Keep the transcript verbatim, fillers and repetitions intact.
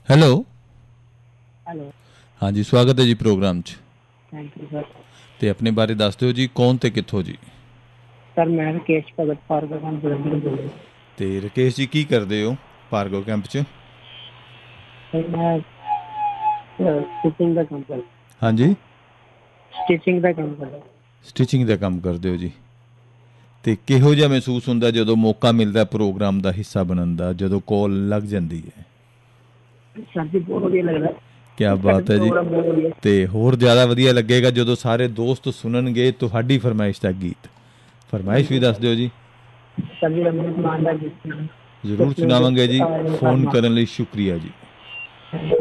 Hello hello. ਹਾਂਜੀ, ਸਵਾਗਤ ਹੈ ਜੀ ਪ੍ਰੋਗਰਾਮ 'ਚ। Thank you sir. ਅਤੇ ਆਪਣੇ ਬਾਰੇ ਦੱਸ ਦਿਓ ਜੀ, ਕੌਣ ਅਤੇ ਕਿੱਥੋਂ ਜੀ? ਸਰ ਮੈਂ ਰਕੇਸ਼ ਭਗਤ ਭਾਰਗਵ ਕੈਂਪ ਜਲੰਧਰ ਬੋਲ ਰਿਹਾ। ਅਤੇ ਰਕੇਸ਼ ਜੀ ਕੀ ਕਰਦੇ ਹੋ ਭਾਰਗਵ ਕੈਂਪ 'ਚ? ਸਰ ਮੈਂ ਸਟਿਚਿੰਗ ਦਾ ਕੰਮ ਕਰਦਾ। ਹਾਂਜੀ, ਸਟਿਚਿੰਗ ਦਾ ਕੰਮ ਕਰਦਾ। ਸਟਿਚਿੰਗ ਦਾ ਕੰਮ ਕਰਦੇ ਹੋ ਜੀ। ਅਤੇ ਕਿਹੋ ਜਿਹਾ ਮਹਿਸੂਸ ਹੁੰਦਾ ਜਦੋਂ ਮੌਕਾ ਮਿਲਦਾ ਪ੍ਰੋਗਰਾਮ ਦਾ ਹਿੱਸਾ ਬਣਨ ਦਾ, ਜਦੋਂ ਕਾਲ ਲੱਗ ਜਾਂਦੀ ਹੈ? ਸਰ ਜੀ ਬਹੁਤ ਵਧੀਆ ਲੱਗਦਾ। ਕਿਆ ਤੁਹਾਡਾ ਬਾਤ ਹੈ ਜੀ। ਪ੍ਰੋਗਰਾਮ ਬਹੁਤ ਵਧੀਆ। ਅਤੇ ਹੋਰ ਜ਼ਿਆਦਾ ਵਧੀਆ ਲੱਗੇਗਾ ਜਦੋਂ ਸਾਰੇ ਦੋਸਤ ਸੁਣਨਗੇ ਤੁਹਾਡੀ ਫਰਮਾਇਸ਼ ਦਾ ਗੀਤ। ਫਰਮਾਇਸ਼ ਵੀ ਦੱਸ ਦਿਓ ਜੀ। ਸਰ ਜੀ ਰਮਨ ਮਾਨ ਦਾ ਗੀਤ ਜ਼ਰੂਰ ਸੁਣਾਵਾਂਗੇ ਜੀ। ਫ਼ੋਨ ਕਰਨ ਲਈ ਸ਼ੁਕਰੀਆ ਜੀ।